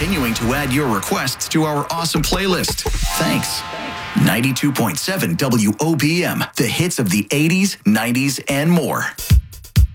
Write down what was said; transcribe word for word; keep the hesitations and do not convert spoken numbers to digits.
continuing to add your requests to our awesome playlist. Thanks. ninety-two point seven W O B M, the hits of the eighties, nineties, and more.